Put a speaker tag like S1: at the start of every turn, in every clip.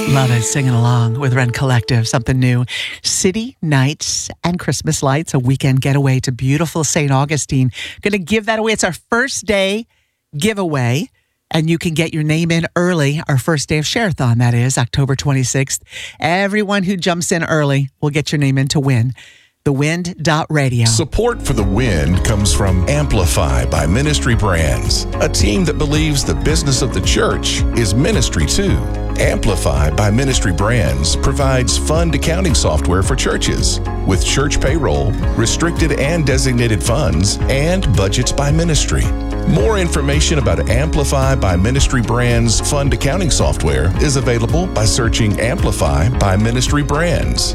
S1: Love it, singing along with Rent Collective, something new. City Nights and Christmas Lights, a weekend getaway to beautiful St. Augustine. Going to give that away. It's our first day giveaway, and you can get your name in early. Our first day of Share-a-thon, that is, October 26th. Everyone who jumps in early will get your name in to win. TheWind.radio.
S2: Support for The Wind comes from Amplify by Ministry Brands, a team that believes the business of the church is ministry too. Amplify by Ministry Brands provides fund accounting software for churches with church payroll, restricted and designated funds, and budgets by ministry. More information about Amplify by Ministry Brands fund accounting software is available by searching Amplify by Ministry Brands.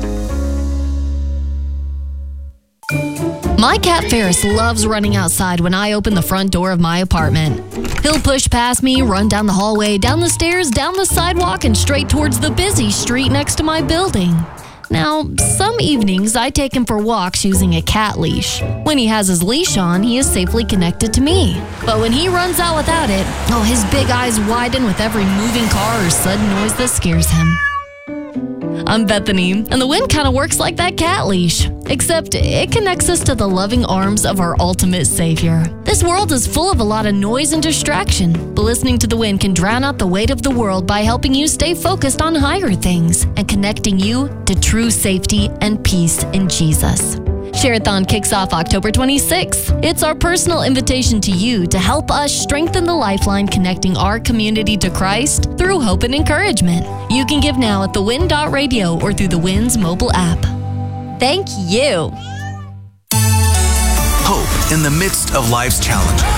S3: My cat Ferris loves running outside when I open the front door of my apartment. He'll push past me, run down the hallway, down the stairs, down the sidewalk, and straight towards the busy street next to my building. Now, some evenings I take him for walks using a cat leash. When he has his leash on, he is safely connected to me. But when he runs out without it, his big eyes widen with every moving car or sudden noise that scares him. I'm Bethany, and The Wind kind of works like that cat leash, except it connects us to the loving arms of our ultimate savior. This world is full of a lot of noise and distraction, but listening to The Wind can drown out the weight of the world by helping you stay focused on higher things and connecting you to true safety and peace in Jesus. Share-a-thon kicks off October 26th. It's our personal invitation to you to help us strengthen the lifeline connecting our community to Christ through hope and encouragement. You can give now at TheWind.radio or through The Wind's mobile app. Thank you.
S4: Hope in the midst of life's challenges.